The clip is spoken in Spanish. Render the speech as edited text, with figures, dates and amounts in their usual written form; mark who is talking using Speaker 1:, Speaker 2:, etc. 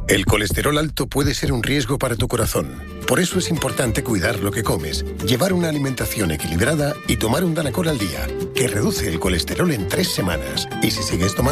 Speaker 1: El colesterol alto puede ser un riesgo para tu corazón. Por eso es importante cuidar lo que comes, llevar una alimentación equilibrada y tomar un Danacol al día, que reduce el colesterol en 3 semanas. Y si sigues tomando